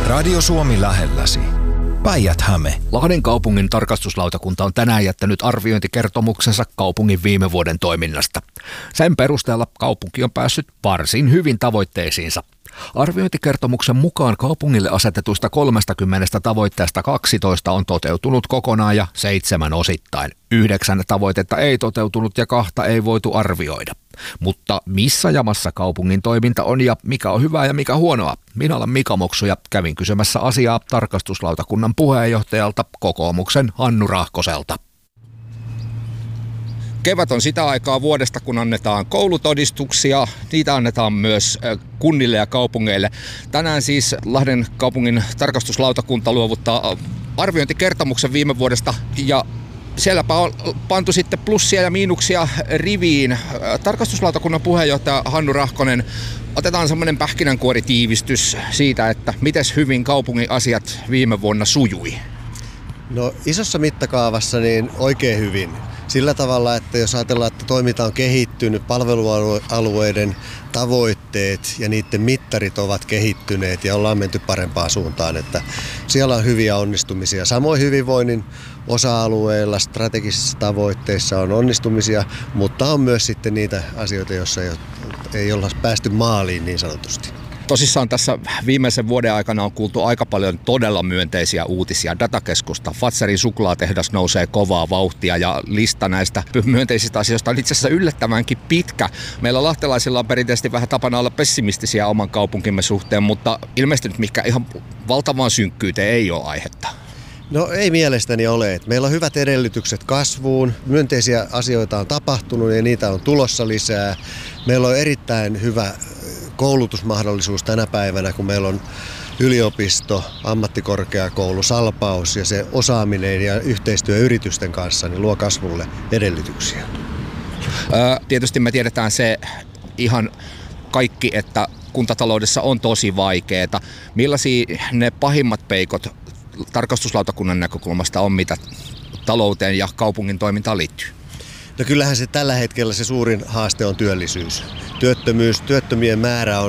Radio Suomi lähelläsi. Päijät-Häme. Lahden kaupungin tarkastuslautakunta on tänään jättänyt arviointikertomuksensa kaupungin viime vuoden toiminnasta. Sen perusteella kaupunki on päässyt varsin hyvin tavoitteisiinsa. Arviointikertomuksen mukaan kaupungille asetetuista 30 tavoitteesta 12 on toteutunut kokonaan ja 7 osittain. 9 tavoitetta ei toteutunut ja 2 ei voitu arvioida. Mutta missä jamassa kaupungin toiminta on ja mikä on hyvää ja mikä huonoa? Minä olen Mika Moksu ja kävin kysymässä asiaa tarkastuslautakunnan puheenjohtajalta kokoomuksen Hannu Rahkoselta. Kevät on sitä aikaa vuodesta, kun annetaan koulutodistuksia. Niitä annetaan myös kunnille ja kaupungeille. Tänään siis Lahden kaupungin tarkastuslautakunta luovuttaa arviointikertomuksen viime vuodesta ja sielläpä on pantu sitten plussia ja miinuksia riviin. Tarkastuslautakunnan puheenjohtaja Hannu Rahkonen, otetaan semmoinen pähkinänkuoritiivistys siitä, että miten hyvin kaupungin asiat viime vuonna sujui. No isossa mittakaavassa niin oikein hyvin. Sillä tavalla, että jos ajatellaan, että toiminta on kehittynyt, palvelualueiden tavoitteet ja niiden mittarit ovat kehittyneet ja ollaan menty parempaan suuntaan, että siellä on hyviä onnistumisia. Samoin hyvinvoinnin osa-alueilla, strategisissa tavoitteissa on onnistumisia, mutta on myös sitten niitä asioita, joissa ei olla päästy maaliin niin sanotusti. Tosissaan tässä viimeisen vuoden aikana on kuultu aika paljon todella myönteisiä uutisia datakeskusta. Fazerin suklaatehdas nousee kovaa vauhtia ja lista näistä myönteisistä asioista on itse asiassa yllättävänkin pitkä. Meillä lahtelaisilla on perinteisesti vähän tapana olla pessimistisiä oman kaupunkimme suhteen, mutta ilmeisesti nyt mikä ihan valtavaan synkkyyteen ei ole aihetta. No ei mielestäni ole. Meillä on hyvät edellytykset kasvuun, myönteisiä asioita on tapahtunut ja niitä on tulossa lisää. Meillä on erittäin hyvä koulutusmahdollisuus tänä päivänä, kun meillä on yliopisto, ammattikorkeakoulu, salpaus ja se osaaminen ja yhteistyö yritysten kanssa niin luo kasvulle edellytyksiä. Tietysti me tiedetään se ihan kaikki, että kuntataloudessa on tosi vaikeaa. Millaisia ne pahimmat peikot tarkastuslautakunnan näkökulmasta on, mitä talouteen ja kaupungin toimintaan liittyy? No kyllähän se tällä hetkellä se suurin haaste on työllisyys. Työttömien määrä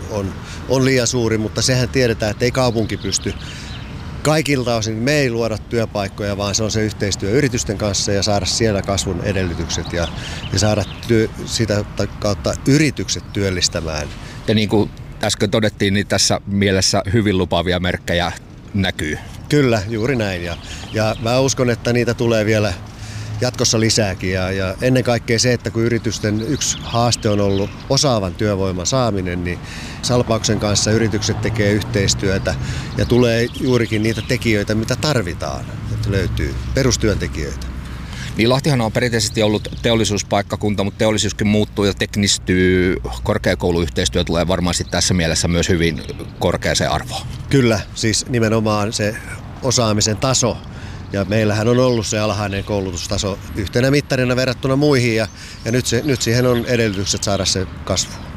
on liian suuri, mutta sehän tiedetään, että ei kaupunki pysty kaikilta osin. Me ei luoda työpaikkoja, vaan se on se yhteistyö yritysten kanssa ja saada siellä kasvun edellytykset ja saada sitä kautta yritykset työllistämään. Ja niin kuin äsken todettiin, niin tässä mielessä hyvin lupaavia merkkejä näkyy. Kyllä, juuri näin. Ja mä uskon, että niitä tulee vielä jatkossa lisääkin ja ennen kaikkea se, että kun yritysten yksi haaste on ollut osaavan työvoiman saaminen, niin Salpauksen kanssa yritykset tekee yhteistyötä ja tulee juurikin niitä tekijöitä, mitä tarvitaan, että löytyy perustyöntekijöitä. Niin Lahtihan on perinteisesti ollut teollisuuspaikkakunta, mutta teollisuuskin muuttuu ja teknistyy. Korkeakouluyhteistyö tulee varmaan tässä mielessä myös hyvin korkeaseen arvoon. Kyllä, siis nimenomaan se osaamisen taso. Ja meillähän on ollut se alhainen koulutustaso yhtenä mittarina verrattuna muihin ja nyt siihen on edellytykset saada se kasvu.